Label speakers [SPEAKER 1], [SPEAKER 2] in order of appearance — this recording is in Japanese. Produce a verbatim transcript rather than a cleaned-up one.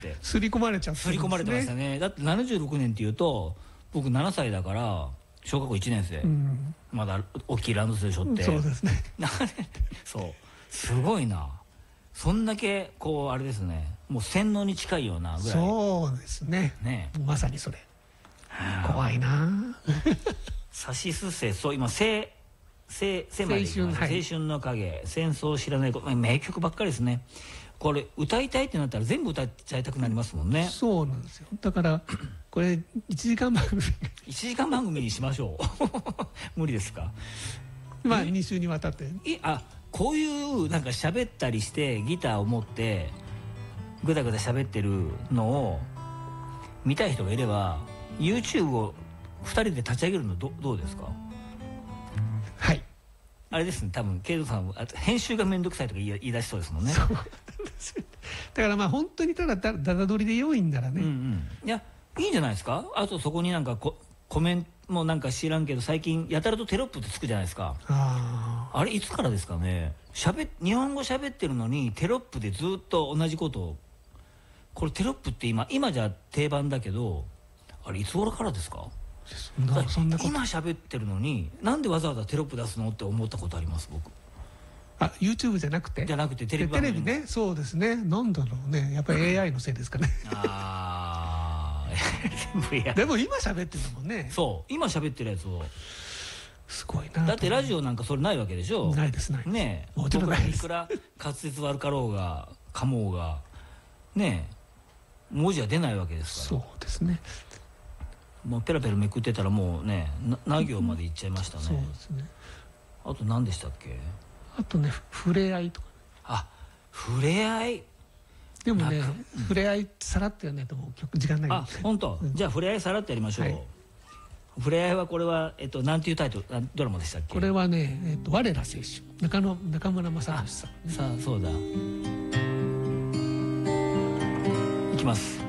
[SPEAKER 1] て刷り込まれちゃって
[SPEAKER 2] 刷り込まれてましたね。だってななじゅうろくねんっていうと僕ななさいだから小学校いちねん生、うん、まだ大きいランドセル背負って、
[SPEAKER 1] そうですね
[SPEAKER 2] そうすごいな。そんだけこうあれですね、もう洗脳に近いようなぐらい。
[SPEAKER 1] そうですね、ね、まさにそれ怖いな
[SPEAKER 2] さしすせそう今せせせまで青春、はい、青春の影、戦争を知らない子、名曲ばっかりですね。これ歌いたいってなったら全部歌っちゃいたくなりますもんね。
[SPEAKER 1] そうなんですよ。だからこれいちじかん番組
[SPEAKER 2] いちじかん番組にしましょう無理ですか。
[SPEAKER 1] まあに週にわたって
[SPEAKER 2] いあこういうなんか喋ったりしてギターを持ってぐだぐだ喋ってるのを見たい人がいれば YouTube をふたりで立ち上げるの ど, どうですか。
[SPEAKER 1] はい、
[SPEAKER 2] あれですね、多分ケイトさんあ編集が面倒くさいとか言い言い出しそうですもんね。
[SPEAKER 1] そうだからまあ本当にただだだ撮りで良いんならね、うん、うん、
[SPEAKER 2] いやいいんじゃないですか。あとそこになんかこコメントもなんか知らんけど最近やたらとテロップってつくじゃないですか。ああれいつからですかね。しゃべ日本語喋ってるのにテロップでずっと同じことを。これテロップって今今じゃ定番だけどあれいつ頃からですか。そんなこと今喋ってるのになんでわざわざテロップ出すのって思ったことあります僕。
[SPEAKER 1] あ YouTube じゃなくて
[SPEAKER 2] じゃなくてテレビ番組
[SPEAKER 1] テレビね。そうですね。なんだろうね、やっぱり エーアイ のせいですかね
[SPEAKER 2] ああ全部 エーアイ
[SPEAKER 1] でも今喋ってるもんね。
[SPEAKER 2] そう今喋ってるやつを
[SPEAKER 1] すごいな。
[SPEAKER 2] だってラジオなんかそれないわけでしょ。
[SPEAKER 1] ないですない
[SPEAKER 2] ねえ。
[SPEAKER 1] もちろんないです。
[SPEAKER 2] いくら滑舌悪かろうがかもうがねえ文字は出ないわけですから。
[SPEAKER 1] そうですね。
[SPEAKER 2] もうペラペラめくってたらもうねな行までいっちゃいましたね。
[SPEAKER 1] そうですね。
[SPEAKER 2] あと何でしたっけ。
[SPEAKER 1] あとね触れ合いとか、ね、
[SPEAKER 2] あ触れ合い
[SPEAKER 1] でもね、うん、触れ合いさらってやらないともう時間ない。
[SPEAKER 2] あ本当、うん、じゃあ触れ合いさらってやりましょう、はい、触れ合いはこれは、えっと、なんていうタイトルドラマでしたっけ。
[SPEAKER 1] これはね、えっと、我ら青春中野中村雅俊さん、ね、
[SPEAKER 2] さあそうだいきます。